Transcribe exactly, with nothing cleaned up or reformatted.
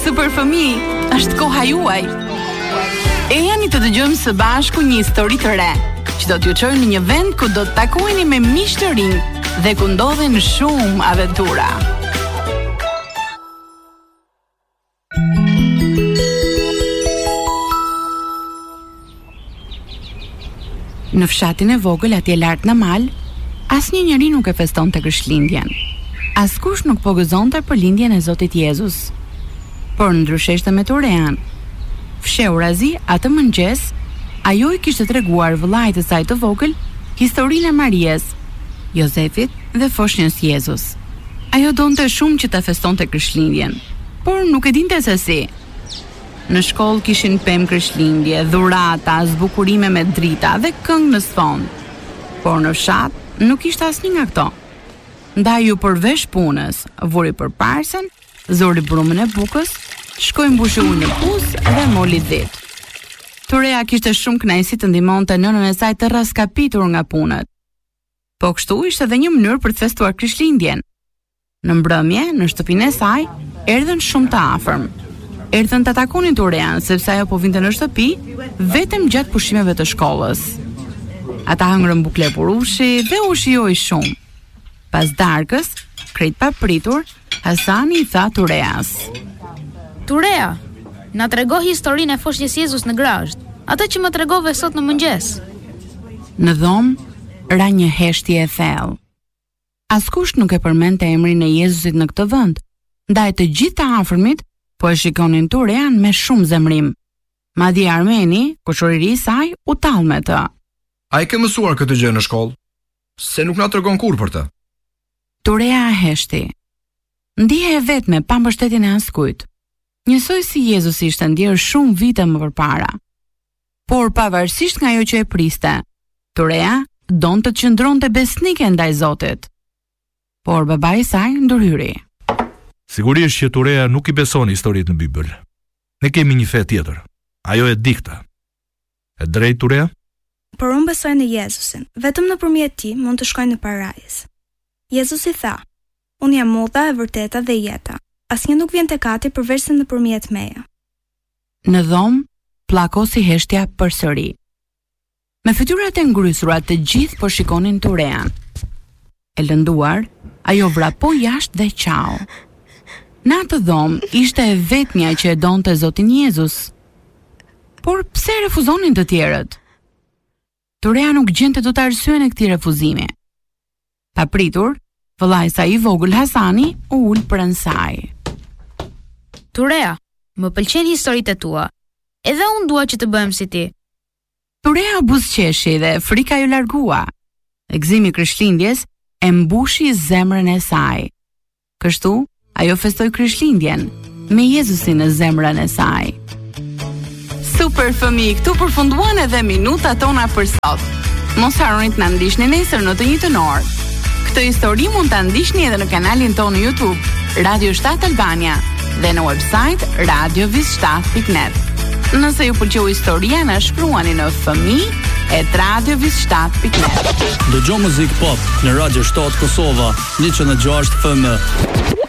super fëmijë, është koha juaj. E jani të dëgjojmë së bashku një histori të re, që do t'ju çojë në një vend ku do të takoheni me miq të rinj dhe ku ndodhen shumë aventura. Në fshatin e vogël atje lart në mal, asnjë njeri nuk e festonte Krishtlindjen. Askush nuk po gëzonte për lindjen e Zotit Jezus. Por ndrysheshte me Turean. Fshehurazi atë mëngjes, ajo i kishte treguar vëllait të saj të vogël historinë e Marijes, Jozefit dhe foshnjës Jezus. Ajo donte shumë që ta festonte Krishtlindjen, por nuk e dinte se si. Në shkollë kishin pemë Krishtlindje, dhurata, zbukurime me drita dhe këngë në sfond. Por në fshat nuk ishte asnjë nga këto. Ndaj ju përvesh punës, vuri për parsën, zori brumën e bukës, shkoi mbushi ujë në pus dhe moli dhit. Turea kishte shumë kënaqësi të ndihmonte nënën e saj të raskapitur nga punët. Po kështu ishte edhe një mënyrë për të festuar Krishtlindjen. Në mbrëmje, në shtëpinë e saj, erdhën shumë të afërm. Erdhën të takonin Turean sepse ajo po vinte në shtëpi vetëm gjatë pushimeve të shkollës. Ata hëngrën bukle purushi dhe u shijoi shumë. Pas darkës, krejt pa pritur, Hasani i tha Tureas: Turea, na trego historinë e foshnjës Jezus në grasht, atë që më tregove sot në mëngjes. Në dhomë ra një heshtje e thellë. Askush nuk e përmendte emrin e Jezusit në këtë vend, ndaj të gjithë të afërmit po e shikonin Turean me shumë zemrim. Madje Armeni, kushoriri i saj, u tall me të. A i ke mësuar këtë gjë në shkollë? Se nuk na tregon kur për të. Turea heshti. Ndihe e vetme pa mbështetjen e askujt. Njësoj si Jezusi ishte ndjerë shumë vite më përpara. Por pavarësisht nga ajo që e priste, Turea donte të qëndronte besnike ndaj Zotit. Por babai i saj ndërhyri. Sigurisht që Turea nuk i beson historitë në Bibël. Ne kemi një fe tjetër. Ajo e dikta. E drejt, Turea? Por unë besoj në Jezusin. Vetëm nëpërmjet tij mund të shkoj në parajs. Jezusi tha: Unë jam udha e vërteta dhe jeta. Asnjë nuk vjen tek Ati përveç se nëpërmjet meje. Në dhomë pllakosi heshtja përsëri. Me fytyrat e ngrysura të gjithë po shikonin Turean. E lënduar, ajo vrapo jashtë dhe qau. Në atë dhomë ishte e vetmja që e donte Zotin Jezus. Por pse refuzonin të tjerët? Turea nuk gjente dot arsyen e këtij refuzimi. Pa pritur, vëllai i saj i vogël Hasani u ul pranë saj. Turea, më pëlqejnë historitë tua. Edhe unë dua që të bëhem si ti. Turea buzëqeshi dhe frika ju largua. Gëzimi i Krishtlindjes e mbushi zemrën e saj. Kështu, ajo festoi Krishtlindjen me Jezusin në zemrën e saj. Super fëmijë, këtu përfunduan edhe minutat tona për sot. Mos harroni të na ndiqni nesër në të njëjtën orë. Këtë histori mund ta ndiqni edhe në kanalin tonë në YouTube, Radio shtat Albania, dhe në website radio vis shtat pikë net. Nëse ju pëlqeu historia, na shkruani në fëmijë et radio vis shtat pikë net. Dëgjoj muzikë pop në Radio shtat Kosova, një që në gjashtë F M.